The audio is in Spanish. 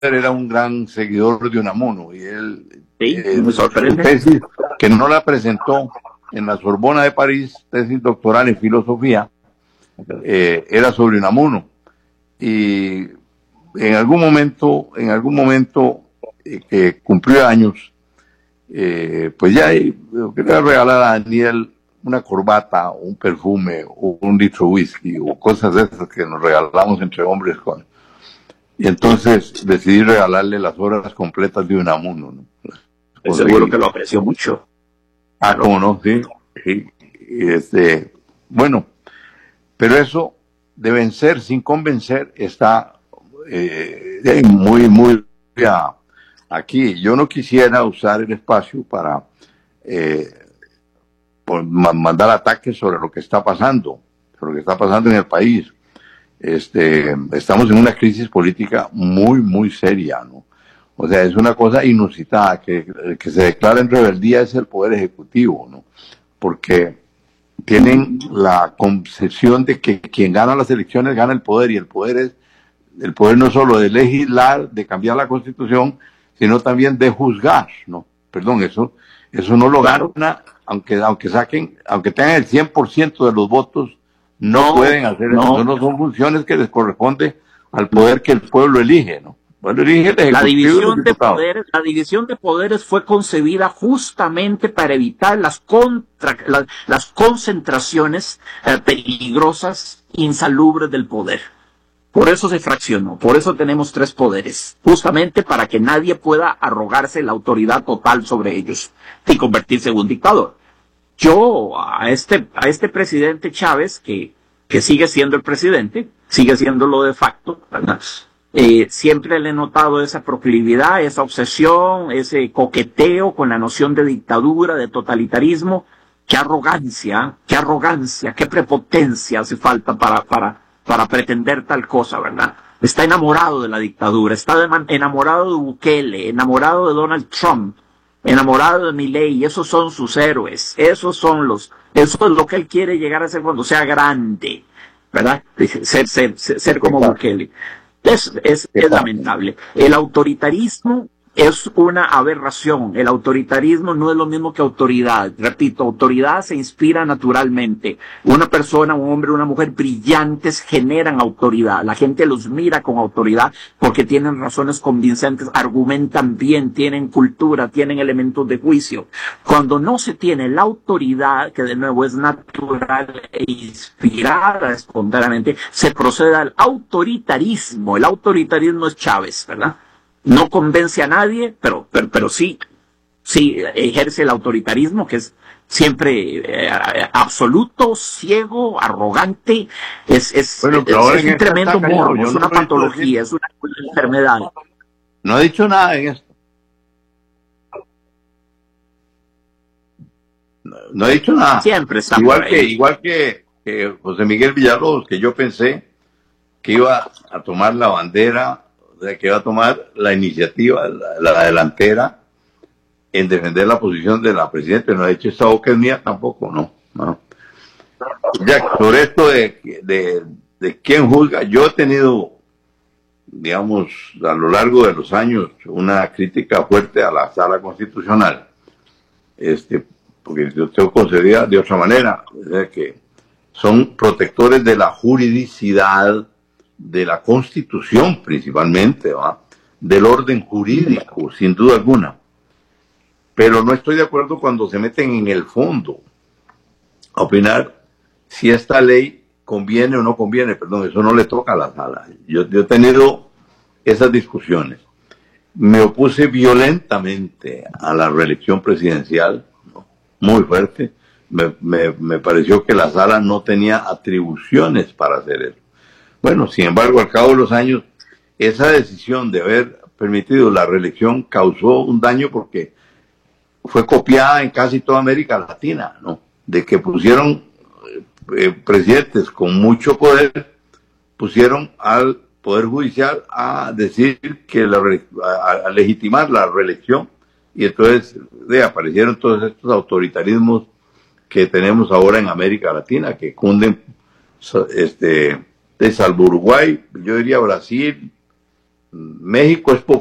era un gran seguidor de Unamuno y él, Sí, me su sorprende. tesis, que no la presentó en la Sorbona de París, tesis doctoral en filosofía, era sobre Unamuno. Y en algún momento que cumplió años, pues ya quería regalar a Daniel una corbata, o un perfume, o un litro de whisky, o cosas de esas que nos regalamos entre hombres. Y entonces decidí regalarle las obras completas de Unamuno, ¿no? Seguro que lo apreció mucho. Ah, cómo no, sí. Sí. Bueno, pero eso de vencer sin convencer está muy aquí. Yo no quisiera usar el espacio para mandar ataques sobre lo que está pasando en el país. Estamos en una crisis política muy seria, ¿no? O sea, es una cosa inusitada que se declara en rebeldía es el Poder Ejecutivo, ¿no? Porque tienen la concepción de que quien gana las elecciones gana el poder, y el poder no es solo de legislar, de cambiar la Constitución, sino también de juzgar, ¿no? Perdón, eso no lo gana, aunque tengan el 100% de los votos, no pueden hacer eso. No son funciones que les corresponde al poder que el pueblo elige, ¿no? El pueblo elige el Ejecutivo y los diputados. La división de poderes fue concebida justamente para evitar las concentraciones peligrosas, insalubres del poder. Por eso se fraccionó, por eso tenemos 3 poderes, justamente para que nadie pueda arrogarse la autoridad total sobre ellos y convertirse en un dictador. Yo a este presidente Chávez, que sigue siendo el presidente, sigue siéndolo de facto, ¿verdad? Siempre le he notado esa proclividad, esa obsesión, ese coqueteo con la noción de dictadura, de totalitarismo. Qué arrogancia, qué prepotencia hace falta para pretender tal cosa, ¿verdad? Está enamorado de la dictadura, está enamorado de Bukele, enamorado de Donald Trump, enamorado de Milei. Esos son sus héroes, eso es lo que él quiere llegar a ser cuando sea grande, ¿verdad? Ser como Bukele. Es lamentable. El autoritarismo es una aberración. El autoritarismo no es lo mismo que autoridad. Repito, autoridad se inspira naturalmente. Una persona, un hombre, una mujer brillantes generan autoridad. La gente los mira con autoridad porque tienen razones convincentes, argumentan bien, tienen cultura, tienen elementos de juicio. Cuando no se tiene la autoridad, que de nuevo es natural e inspirada espontáneamente, se procede al autoritarismo. El autoritarismo es Chávez, ¿verdad? No convence a nadie, pero sí ejerce el autoritarismo, que es siempre absoluto, ciego, arrogante. Es un tremendo morbo, es una patología, es una enfermedad. No ha dicho nada en esto. No ha dicho nada. Siempre está igual que José Miguel Villalobos, que yo pensé que iba a tomar la bandera, o sea, que iba a tomar la iniciativa, la delantera en defender la posición de la presidenta. No ha dicho esta boca es mía tampoco, no. Ya, sobre esto de quién juzga, yo he tenido, digamos, a lo largo de los años, una crítica fuerte a la Sala Constitucional, porque yo tengo concebida de otra manera, o sea, que son protectores de la juridicidad, de la Constitución principalmente, ¿va? Del orden jurídico, sin duda alguna. Pero no estoy de acuerdo cuando se meten en el fondo a opinar si esta ley conviene o no conviene. Perdón, eso no le toca a la sala. Yo he tenido esas discusiones. Me opuse violentamente a la reelección presidencial, ¿no? Muy fuerte. Me pareció que la sala no tenía atribuciones para hacer eso. Bueno, sin embargo, al cabo de los años, esa decisión de haber permitido la reelección causó un daño porque fue copiada en casi toda América Latina, ¿no? De que pusieron presidentes con mucho poder, pusieron al Poder Judicial a decir que a legitimar la reelección, y entonces aparecieron todos estos autoritarismos que tenemos ahora en América Latina, que cunden, salvo Uruguay, yo diría Brasil, México es